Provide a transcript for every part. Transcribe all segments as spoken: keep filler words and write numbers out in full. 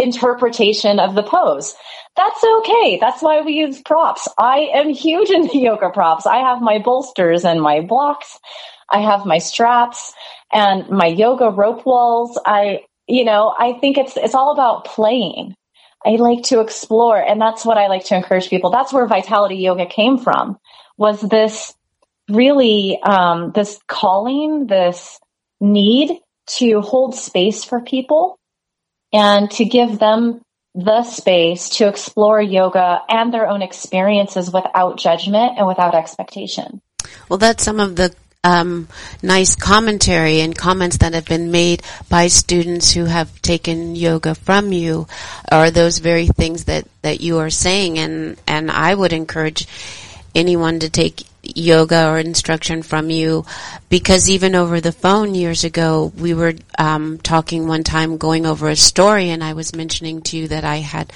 interpretation of the pose. That's okay. That's why we use props. I am huge into yoga props. I have my bolsters and my blocks. I have my straps and my yoga rope walls. I, you know, I think it's, it's all about playing. I like to explore, and that's what I like to encourage people. That's where Vitality Yoga came from, was this really, um, this calling, this need to hold space for people and to give them the space to explore yoga and their own experiences without judgment and without expectation. Well, that's some of the um, nice commentary and comments that have been made by students who have taken yoga from you, are those very things that, that you are saying. And, and I would encourage anyone to take yoga or instruction from you, because even over the phone years ago, we were um, talking one time, going over a story, and I was mentioning to you that I had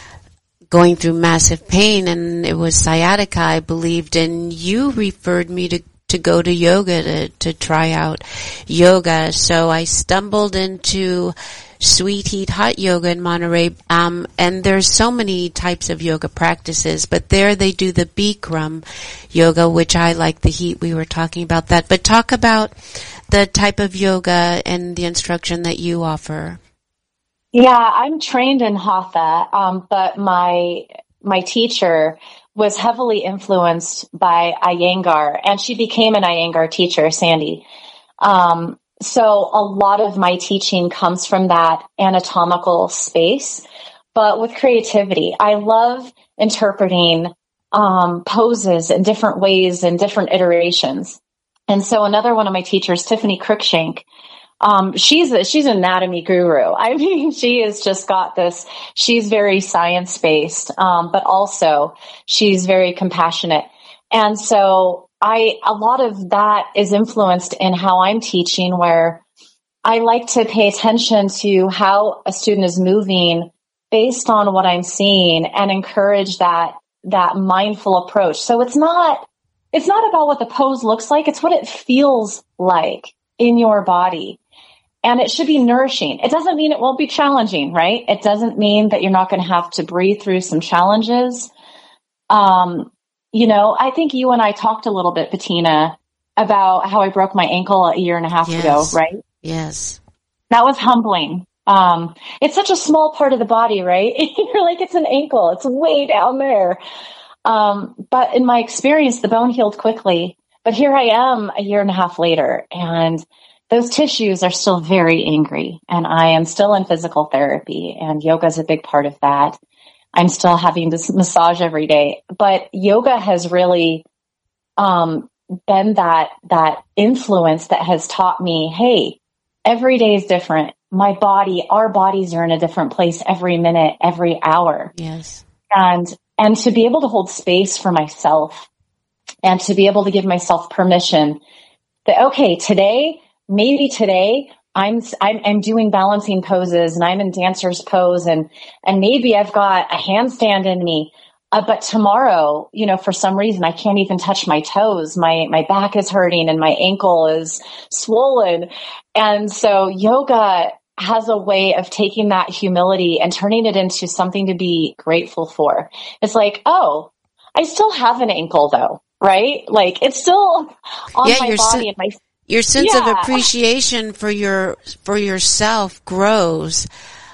going through massive pain, and it was sciatica, I believed, and you referred me to to go to yoga, to, to try out yoga. So I stumbled into Sweet Heat Hot Yoga in Monterey, um, and there's so many types of yoga practices, but there they do the Bikram yoga, which I like the heat. We were talking about that, but talk about the type of yoga and the instruction that you offer. Yeah, I'm trained in Hatha, um, but my my teacher was heavily influenced by Iyengar, and she became an Iyengar teacher, Sandy. Um, so a lot of my teaching comes from that anatomical space, but with creativity. I love interpreting um, poses in different ways and different iterations. And so another one of my teachers, Tiffany Cruikshank, Um, she's a, she's an anatomy guru. I mean, she has just got this, she's very science based, um, but also she's very compassionate. And so I, a lot of that is influenced in how I'm teaching, where I like to pay attention to how a student is moving based on what I'm seeing and encourage that, that mindful approach. So it's not, it's not about what the pose looks like. It's what it feels like in your body. And it should be nourishing. It doesn't mean it won't be challenging, right? It doesn't mean that you're not going to have to breathe through some challenges. Um, you know, I think you and I talked a little bit, Bettina, about how I broke my ankle a year and a half yes. ago, right? Yes. That was humbling. Um, it's such a small part of the body, right? You're like, it's an ankle. It's way down there. Um, but in my experience, the bone healed quickly. But here I am a year and a half later, and those tissues are still very angry, and I am still in physical therapy, and yoga is a big part of that. I'm still having this massage every day, but yoga has really um, been that that influence that has taught me, hey, every day is different. My body, our bodies are in a different place every minute, every hour. Yes. And and to be able to hold space for myself and to be able to give myself permission that, okay, today, maybe today I'm, I'm, I'm doing balancing poses and I'm in dancer's pose, and, and maybe I've got a handstand in me. Uh, but tomorrow, you know, for some reason, I can't even touch my toes. My, my back is hurting and my ankle is swollen. And so yoga has a way of taking that humility and turning it into something to be grateful for. It's like, oh, I still have an ankle though, right? Like it's still on yeah, my body sen- and my Your sense yeah. of appreciation for your for yourself grows,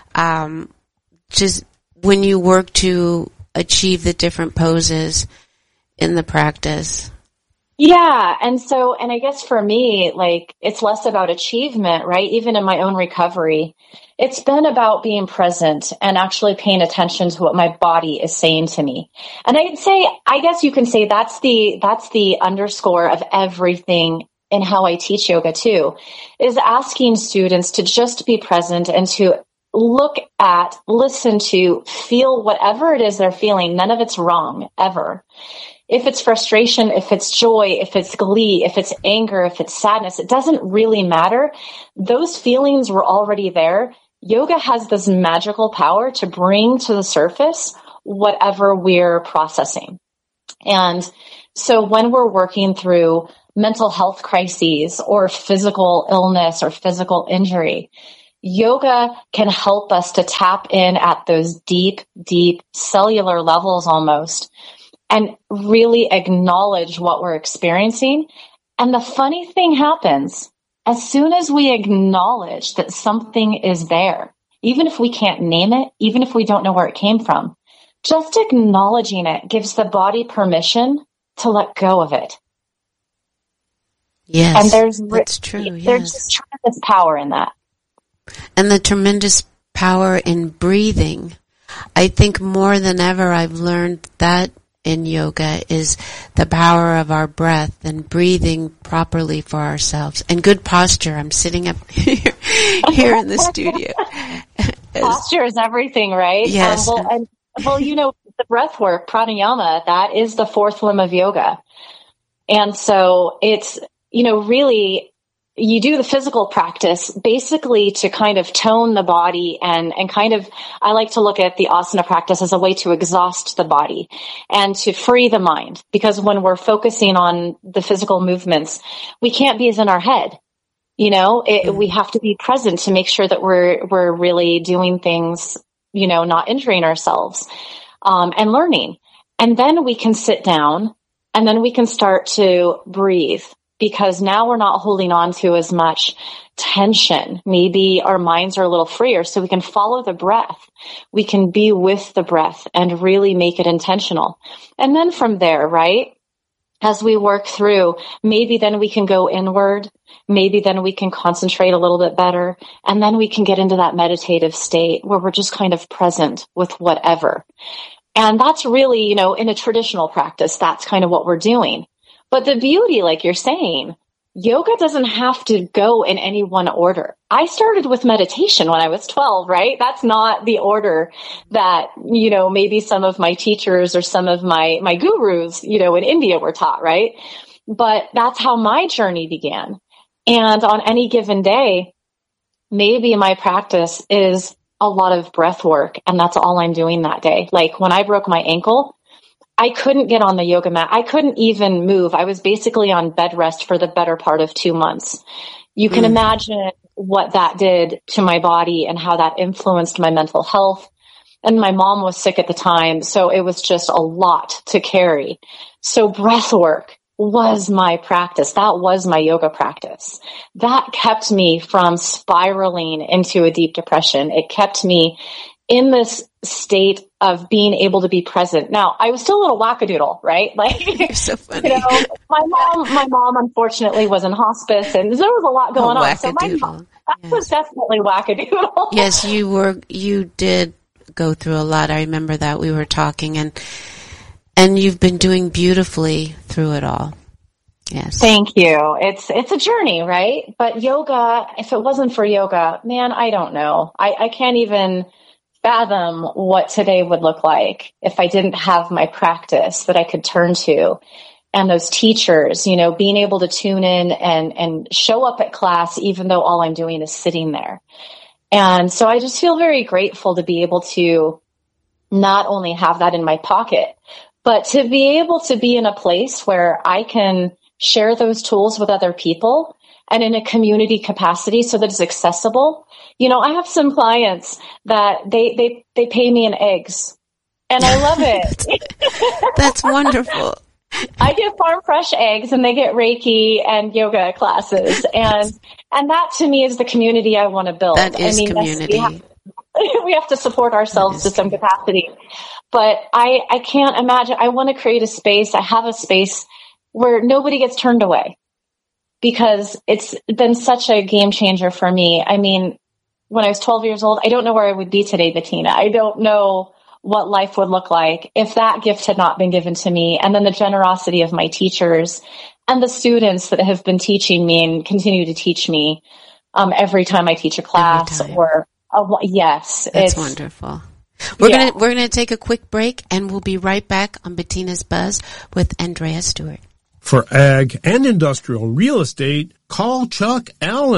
um, just when you work to achieve the different poses in the practice. Yeah, and so, and I guess for me, like it's less about achievement, right? Even in my own recovery, it's been about being present and actually paying attention to what my body is saying to me. And I'd say, I guess you can say that's the that's the underscore of everything. In how I teach yoga too, is asking students to just be present and to look at, listen to, feel whatever it is they're feeling. None of it's wrong, ever. If it's frustration, if it's joy, if it's glee, if it's anger, if it's sadness, it doesn't really matter. Those feelings were already there. Yoga has this magical power to bring to the surface whatever we're processing. And so when we're working through mental health crises or physical illness or physical injury, yoga can help us to tap in at those deep, deep cellular levels almost and really acknowledge what we're experiencing. And the funny thing happens, as soon as we acknowledge that something is there, even if we can't name it, even if we don't know where it came from, just acknowledging it gives the body permission to let go of it. Yes, and there's, that's true. There's yes. just tremendous power in that. And the tremendous power in breathing. I think more than ever I've learned that in yoga is the power of our breath and breathing properly for ourselves. And good posture. I'm sitting up here, here in the studio. Posture is everything, right? Yes. Um, well, and, well, you know, the breath work, pranayama, that is the fourth limb of yoga. And so it's, you know, really, you do the physical practice basically to kind of tone the body and, and kind of, I like to look at the asana practice as a way to exhaust the body and to free the mind. Because when we're focusing on the physical movements, we can't be as in our head. You know, it, mm-hmm. we have to be present to make sure that we're, we're really doing things, you know, not injuring ourselves, um, and learning. And then we can sit down and then we can start to breathe. Because now we're not holding on to as much tension. Maybe our minds are a little freer, so we can follow the breath. We can be with the breath and really make it intentional. And then from there, right, as we work through, maybe then we can go inward. Maybe then we can concentrate a little bit better. And then we can get into that meditative state where we're just kind of present with whatever. And that's really, you know, in a traditional practice, that's kind of what we're doing. But the beauty, like you're saying, yoga doesn't have to go in any one order. I started with meditation when I was twelve, right? That's not the order that, you know, maybe some of my teachers or some of my, my gurus, you know, in India were taught, right? But that's how my journey began. And on any given day, maybe my practice is a lot of breath work, and that's all I'm doing that day. Like when I broke my ankle, I couldn't get on the yoga mat. I couldn't even move. I was basically on bed rest for the better part of two months. You can mm. imagine what that did to my body and how that influenced my mental health. And my mom was sick at the time, so it was just a lot to carry. So breath work was my practice. That was my yoga practice. That kept me from spiraling into a deep depression. It kept me in this state of being able to be present. Now, I was still a little wackadoodle, right? Like, you're so funny. You know, my mom, my mom unfortunately was in hospice and there was a lot going oh, on. So my mom, that yes. was definitely wackadoodle. Yes, you were, you did go through a lot. I remember that we were talking and, and you've been doing beautifully through it all. Yes. Thank you. It's, it's a journey, right? But yoga, if it wasn't for yoga, man, I don't know. I, I can't even fathom what today would look like if I didn't have my practice that I could turn to and those teachers, you know, being able to tune in and, and show up at class, even though all I'm doing is sitting there. And so I just feel very grateful to be able to not only have that in my pocket, but to be able to be in a place where I can share those tools with other people and in a community capacity so that it's accessible. You know, I have some clients that they, they, they pay me in eggs and I love it. That's wonderful. I get farm fresh eggs and they get Reiki and yoga classes. And, and that to me is the community I want to build. That is I mean, community. We have, we have to support ourselves to some capacity, but I, I can't imagine. I want to create a space. I have a space where nobody gets turned away because it's been such a game changer for me. I mean, when I was twelve years old, I don't know where I would be today, Bettina. I don't know what life would look like if that gift had not been given to me. And then the generosity of my teachers and the students that have been teaching me and continue to teach me um, every time I teach a class or a, yes. That's it's wonderful. We're yeah. gonna we're gonna take a quick break and we'll be right back on Bettina's Buzz with Andrea Stewart. For ag and industrial real estate, call Chuck Allen.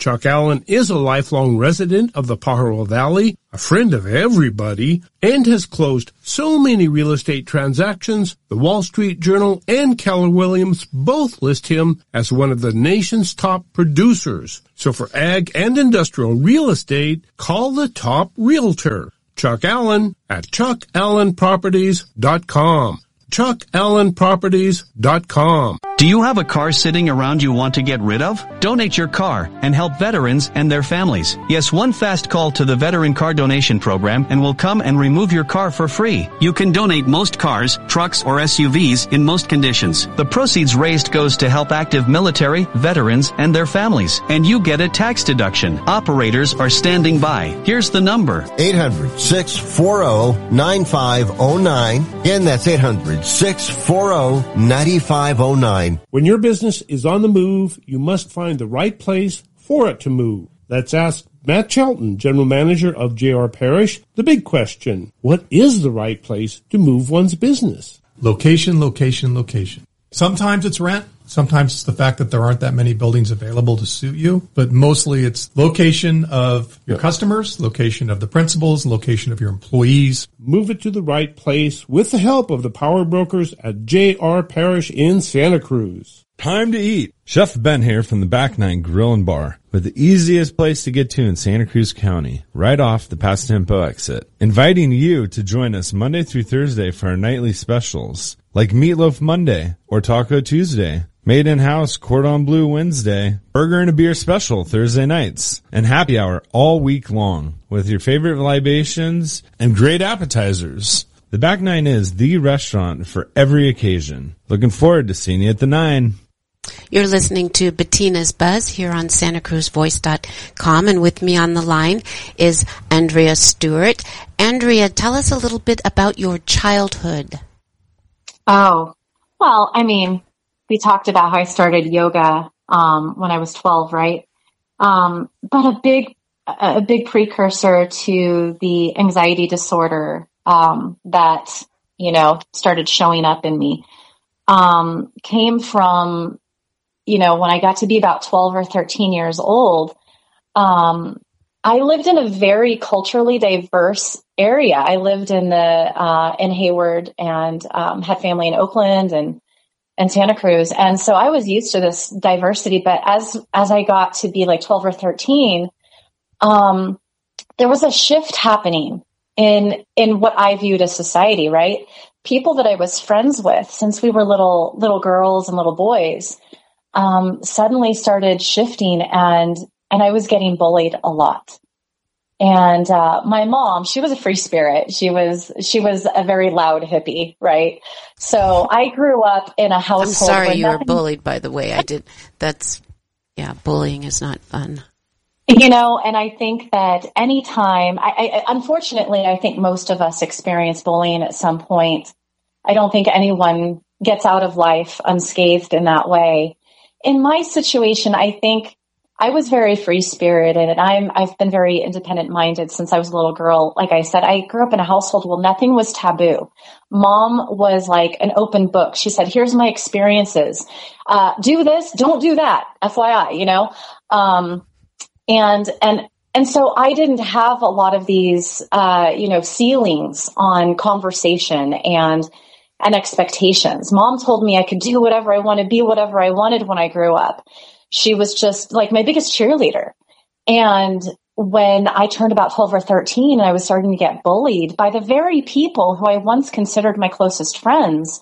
Chuck Allen is a lifelong resident of the Pajaro Valley, a friend of everybody, and has closed so many real estate transactions, the Wall Street Journal and Keller Williams both list him as one of the nation's top producers. So for ag and industrial real estate, call the top realtor, Chuck Allen, at chuck allen properties dot com. chuck allen properties dot com. Do you have a car sitting around you want to get rid of? Donate your car and help veterans and their families. Yes, one fast call to the Veteran Car Donation Program and we'll come and remove your car for free. You can donate most cars, trucks, or S U Vs in most conditions. The proceeds raised goes to help active military, veterans, and their families. And you get a tax deduction. Operators are standing by. Here's the number. eight hundred, six four zero, nine five zero nine. Again, that's eight hundred, six four zero, nine five zero nine. When your business is on the move, you must find the right place for it to move. Let's ask Matt Shelton, General Manager of J R Parrish, the big question. What is the right place to move one's business? Location, location, location. Sometimes it's rent. Sometimes it's the fact that there aren't that many buildings available to suit you, but mostly it's location of your customers, location of the principals, location of your employees. Move it to the right place with the help of the power brokers at J R Parrish in Santa Cruz. Time to eat. Chef Ben here from the Back Nine Grill and Bar, with the easiest place to get to in Santa Cruz County, right off the Pasatiempo exit. Inviting you to join us Monday through Thursday for our nightly specials, like Meatloaf Monday or Taco Tuesday, Made in-house Cordon Bleu Wednesday, burger and a beer special Thursday nights, and happy hour all week long with your favorite libations and great appetizers. The Back Nine is the restaurant for every occasion. Looking forward to seeing you at the Nine. You're listening to Bettina's Buzz here on Santa Cruz Voice dot com, and with me on the line is Andrea Stewart. Andrea, tell us a little bit about your childhood. Oh, well, I mean, we talked about how I started yoga um, when I was twelve, right? Um, but a big, a big precursor to the anxiety disorder um, that, you know, started showing up in me um, came from, you know, when I got to be about twelve or thirteen years old. Um, I lived in a very culturally diverse area. I lived in the uh, in Hayward and um, had family in Oakland and and Santa Cruz, and so I was used to this diversity. But as as I got to be like twelve or thirteen, um, there was a shift happening in in what I viewed as society. Right, people that I was friends with since we were little little girls and little boys um, suddenly started shifting, and and I was getting bullied a lot. And, uh, my mom, she was a free spirit. She was, she was a very loud hippie, right? So I grew up in a household. I'm sorry where you nothing... were bullied, by the way. I did. That's, yeah, bullying is not fun. You know, and I think that anytime, I, I, unfortunately, I think most of us experience bullying at some point. I don't think anyone gets out of life unscathed in that way. In my situation, I think I was very free-spirited, and I'm, I've been very independent-minded since I was a little girl. Like I said, I grew up in a household where nothing was taboo. Mom was like an open book. She said, here's my experiences. Uh, do this, don't do that, F Y I, you know? Um, and, and, and so I didn't have a lot of these, uh, you know, ceilings on conversation and, and expectations. Mom told me I could do whatever I wanted, be whatever I wanted when I grew up. She was just like my biggest cheerleader. And when I turned about twelve or thirteen and I was starting to get bullied by the very people who I once considered my closest friends,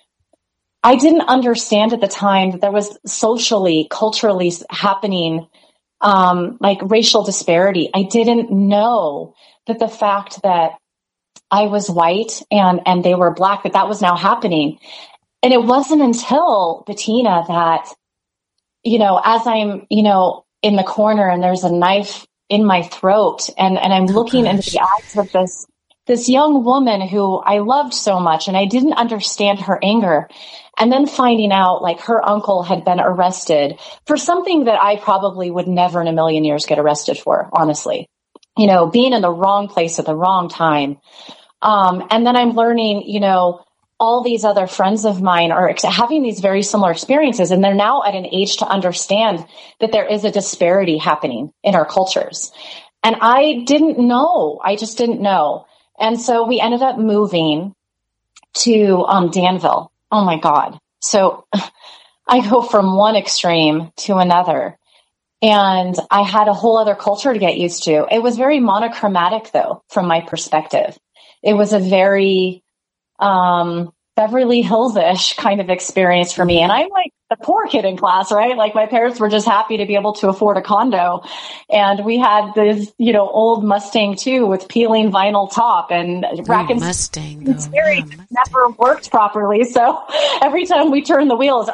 I didn't understand at the time that there was socially, culturally happening, um, like racial disparity. I didn't know that the fact that I was white and, and they were black, that that was now happening. And it wasn't until Bettina that, you know, as I'm, you know, in the corner and there's a knife in my throat and, and I'm looking oh, into the eyes of this, this young woman who I loved so much, and I didn't understand her anger. And then finding out like her uncle had been arrested for something that I probably would never in a million years get arrested for, honestly, you know, being in the wrong place at the wrong time. Um, and then I'm learning, you know, all these other friends of mine are ex- having these very similar experiences, and they're now at an age to understand that there is a disparity happening in our cultures. And I didn't know. I just didn't know. And so we ended up moving to um, Danville. Oh my God. So I go from one extreme to another. And I had a whole other culture to get used to. It was very monochromatic, though, from my perspective. It was a very um, Beverly Hills-ish kind of experience for me. And I'm like the poor kid in class, right? Like my parents were just happy to be able to afford a condo. And we had this, you know, old Mustang too with peeling vinyl top and rack and Mustang, though. steering Yeah, Mustang. never worked properly. So every time we turned the wheels,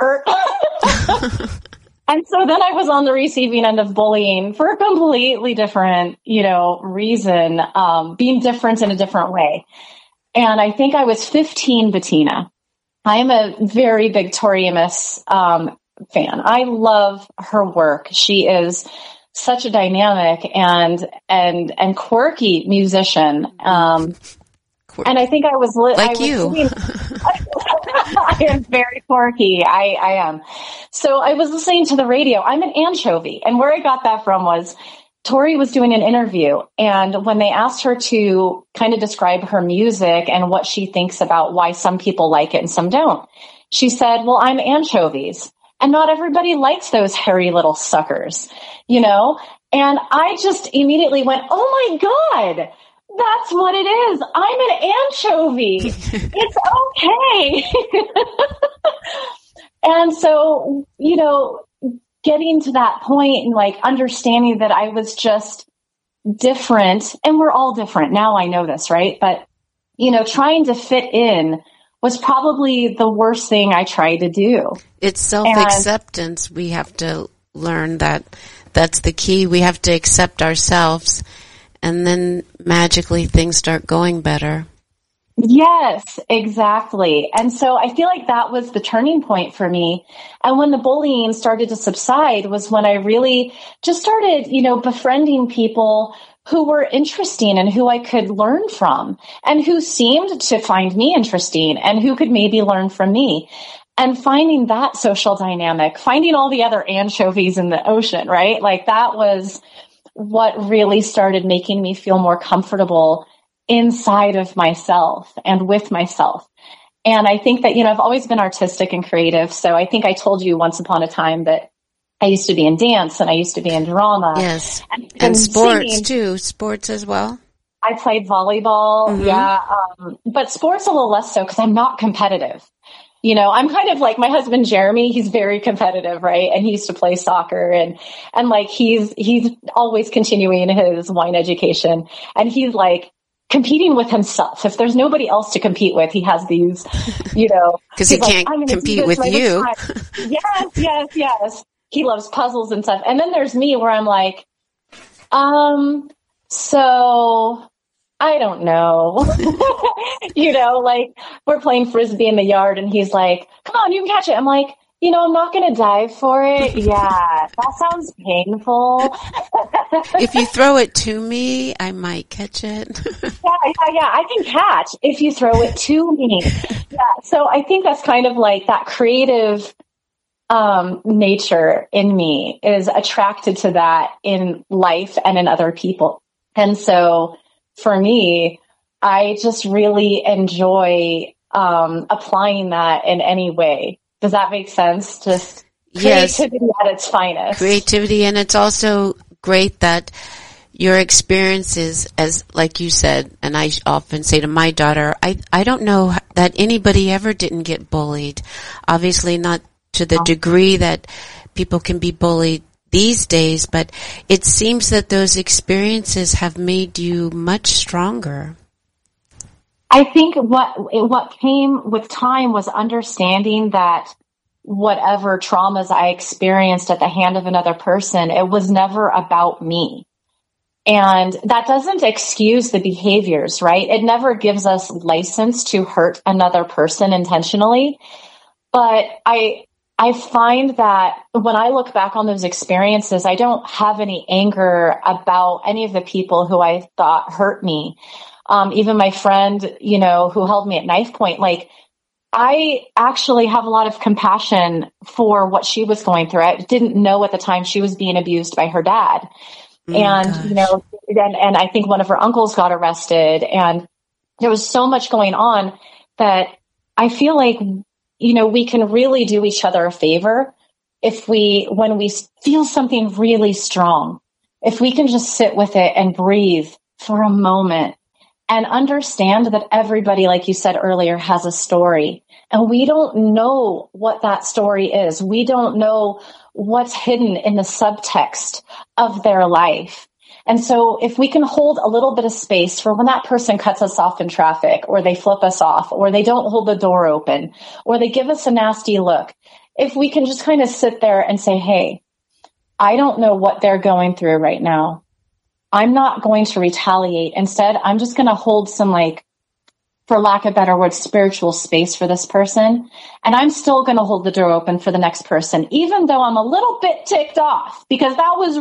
and so then I was on the receiving end of bullying for a completely different, you know, reason, um, being different in a different way. And I think I was fifteen, Bettina. I am a very big Tori Amos um, fan. I love her work. She is such a dynamic and and and quirky musician. Um, and I think I was li- like I was you. Listening- I am very quirky. I, I am. So I was listening to the radio. I'm an anchovy, and where I got that from was Tori was doing an interview, and when they asked her to kind of describe her music and what she thinks about why some people like it and some don't, she said, well, I'm anchovies, and not everybody likes those hairy little suckers, you know? And I just immediately went, oh my God, that's what it is. I'm an anchovy. It's okay. And so, you know, getting to that point and like understanding that I was just different, and we're all different. Now I know this, right? But, you know, trying to fit in was probably the worst thing I tried to do. It's self-acceptance. And we have to learn that that's the key. We have to accept ourselves, and then magically things start going better. Yes, exactly. And so I feel like that was the turning point for me. And when the bullying started to subside was when I really just started, you know, befriending people who were interesting and who I could learn from, and who seemed to find me interesting and who could maybe learn from me. And finding that social dynamic, finding all the other anchovies in the ocean, right? Like that was what really started making me feel more comfortable inside of myself and with myself. And I think that, you know, I've always been artistic and creative. So I think I told you once upon a time that I used to be in dance and I used to be in drama. Yes. And, And, and sports singing. too. Sports as well. I played volleyball. Mm-hmm. Yeah. Um, but sports a little less so because I'm not competitive. You know, I'm kind of like my husband, Jeremy, he's very competitive, right? And he used to play soccer and, and like he's, he's always continuing his wine education, and he's like competing with himself. If there's nobody else to compete with, he has these, you know, Cause he like, can't "I'm gonna do compete this with right you." this time." Yes, yes, yes. He loves puzzles and stuff. And then there's me where I'm like, um, so I don't know. You know, like we're playing Frisbee in the yard and he's like, come on, you can catch it. I'm like, you know, I'm not going to dive for it. Yeah, that sounds painful. If you throw it to me, I might catch it. Yeah, yeah, yeah. I can catch if you throw it to me. Yeah. So I think that's kind of like that creative um, nature in me is attracted to that in life and in other people. And so for me, I just really enjoy um, applying that in any way. Does that make sense? Just Yes. creativity at its finest. Creativity, and it's also great that your experiences, as like you said, and I often say to my daughter, I I don't know that anybody ever didn't get bullied. Obviously not to the degree that people can be bullied these days, but it seems that those experiences have made you much stronger. I think what what came with time was understanding that whatever traumas I experienced at the hand of another person, it was never about me. And that doesn't excuse the behaviors, right? It never gives us license to hurt another person intentionally. But I I find that when I look back on those experiences, I don't have any anger about any of the people who I thought hurt me. Um, even my friend, you know, who held me at knife point, like, I actually have a lot of compassion for what she was going through. I didn't know at the time she was being abused by her dad. Oh, and, gosh. you know, and, and I think one of her uncles got arrested, and there was so much going on that I feel like, you know, we can really do each other a favor if we, when we feel something really strong, if we can just sit with it and breathe for a moment and understand that everybody, like you said earlier, has a story. And we don't know what that story is. We don't know what's hidden in the subtext of their life. And so if we can hold a little bit of space for when that person cuts us off in traffic, or they flip us off, or they don't hold the door open, or they give us a nasty look, if we can just kind of sit there and say, hey, I don't know what they're going through right now. I'm not going to retaliate. Instead, I'm just going to hold some, like, for lack of better words, spiritual space for this person. And I'm still going to hold the door open for the next person, even though I'm a little bit ticked off because that was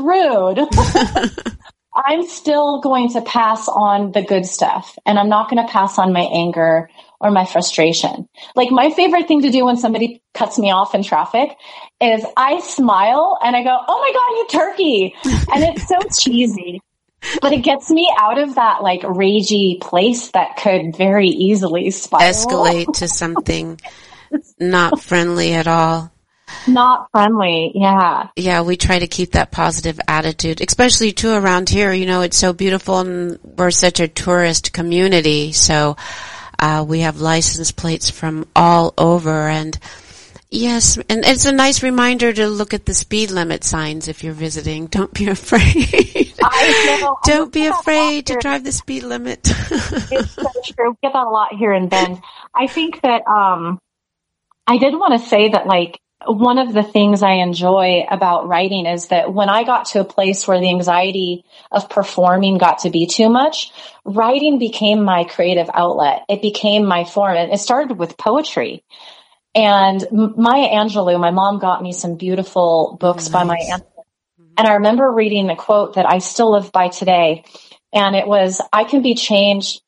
rude. I'm still going to pass on the good stuff, and I'm not going to pass on my anger or my frustration. Like, my favorite thing to do when somebody cuts me off in traffic is I smile and I go, oh my God, you turkey. And it's so cheesy. But it gets me out of that, like, ragey place that could very easily spiral. Escalate to something not friendly at all. Not friendly, yeah. Yeah, we try to keep that positive attitude, especially too around here. You know, it's so beautiful, and we're such a tourist community. So uh we have license plates from all over, and yes, and it's a nice reminder to look at the speed limit signs if you're visiting. Don't be afraid. I know. Don't be afraid to drive the speed limit. It's so true. We get that a lot here in Bend. I think that um I did want to say that, like, one of the things I enjoy about writing is that when I got to a place where the anxiety of performing got to be too much, writing became my creative outlet. It became my form. And it started with poetry. And Maya Angelou, my mom got me some beautiful books nice. by Maya Angelou. And I remember reading a quote that I still live by today. And it was, I can be changed.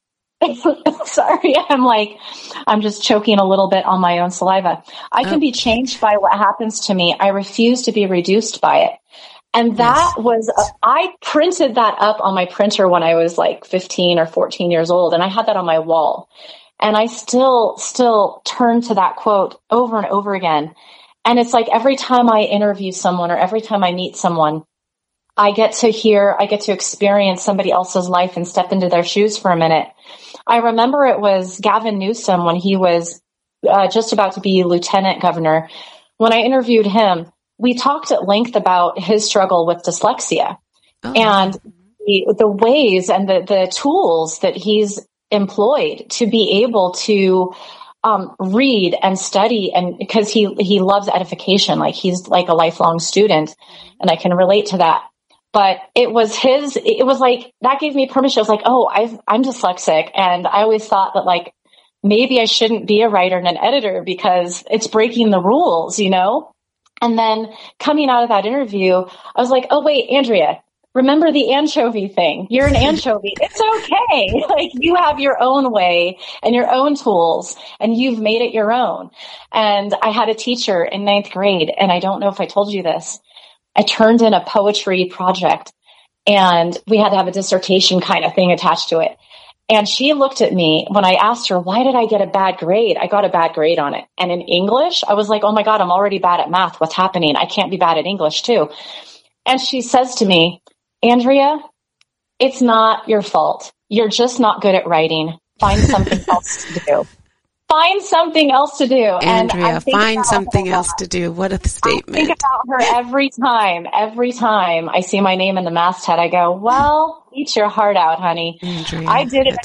Sorry, I'm like, I'm just choking a little bit on my own saliva. I can oh. be changed by what happens to me. I refuse to be reduced by it. And that yes. was, a, I printed that up on my printer when I was like fifteen or fourteen years old. And I had that on my wall. And I still, still turn to that quote over and over again. And it's like every time I interview someone or every time I meet someone, I get to hear, I get to experience somebody else's life and step into their shoes for a minute. I remember it was Gavin Newsom when he was uh, just about to be lieutenant governor. When I interviewed him, we talked at length about his struggle with dyslexia oh. and the, the ways and the, the tools that he's employed to be able to um, read and study, and because he, he loves edification, like he's like a lifelong student, and I can relate to that. But it was his, it was like, that gave me permission. I was like, oh, I've, I'm dyslexic. And I always thought that, like, maybe I shouldn't be a writer and an editor because it's breaking the rules, you know? And then coming out of that interview, I was like, oh, wait, Andrea, remember the anchovy thing. You're an anchovy. It's okay. Like, you have your own way and your own tools, and you've made it your own. And I had a teacher in ninth grade, and I don't know if I told you this. I turned in a poetry project, and we had to have a dissertation kind of thing attached to it. And she looked at me when I asked her, why did I get a bad grade? I got a bad grade on it. And in English, I was like, oh my God, I'm already bad at math. What's happening? I can't be bad at English too. And she says to me, Andrea, it's not your fault. You're just not good at writing. Find something else to do. Find something else to do. Andrea, and find something else to do. What a statement. I think about her every time, every time I see my name in the masthead. I go, well, eat your heart out, honey. Andrea, I did it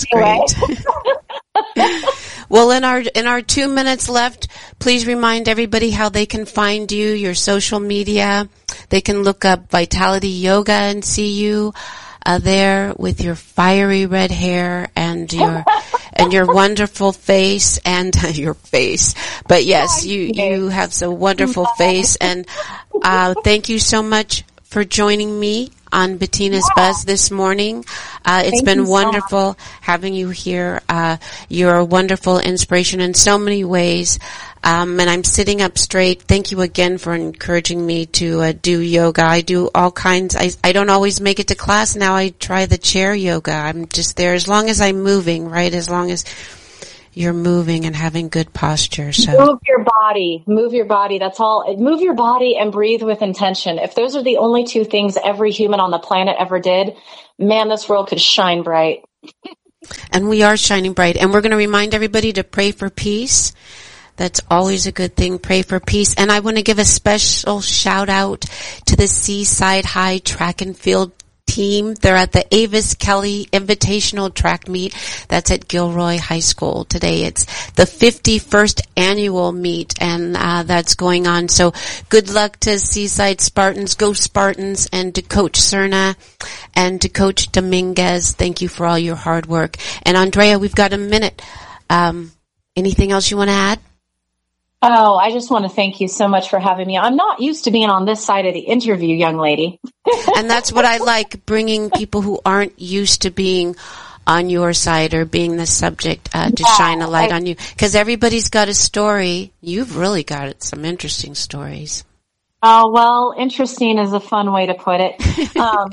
anyway. Well, in our, in our two minutes left, please remind everybody how they can find you, your social media. They can look up Vitality Yoga and see you. Uh, there with your fiery red hair and your and your wonderful face and your face. But yes, you, you have a wonderful face, and uh, thank you so much for joining me on Bettina's yeah. Buzz this morning. Uh, it's Thank been wonderful so having you here. Uh, you're a wonderful inspiration in so many ways. Um, and I'm sitting up straight. Thank you again for encouraging me to uh, do yoga. I do all kinds. I, I don't always make it to class. Now I try the chair yoga. I'm just there as long as I'm moving, right? As long as you're moving and having good posture. So move your body, move your body. That's all. Move your body and breathe with intention. If those are the only two things every human on the planet ever did, man, this world could shine bright. And we are shining bright. And we're going to remind everybody to pray for peace. That's always a good thing. Pray for peace. And I want to give a special shout out to the Seaside High Track and Field team. They're at the Avis Kelly Invitational Track Meet. That's at Gilroy High School today. It's the fifty-first annual meet, and uh, that's going on. So good luck to Seaside Spartans. Go Spartans. And to Coach Cerna and to Coach Dominguez, thank you for all your hard work. And Andrea, we've got a minute. Um, anything else you want to add? Oh, I just want to thank you so much for having me. I'm not used to being on this side of the interview, young lady. And that's what I like, bringing people who aren't used to being on your side or being the subject uh, to yeah, shine a light I, on you. Because everybody's got a story. You've really got some interesting stories. Oh, well, interesting is a fun way to put it. Um,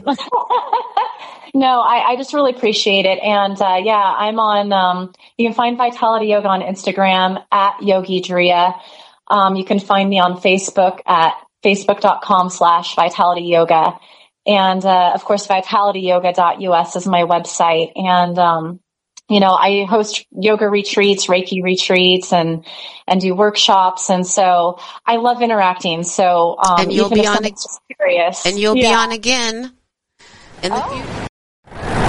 no, I, I just really appreciate it. And, uh, yeah, I'm on, um, you can find Vitality Yoga on Instagram at Yogi Drea. Um, you can find me on Facebook at facebook.com slash Vitality Yoga. And, uh, of course, vitality yoga dot U S is my website. And, um, you know, I host yoga retreats, Reiki retreats, and, and do workshops. And so I love interacting. So, um, and you'll even be if on, curious, and you'll yeah. be on again in the oh. future.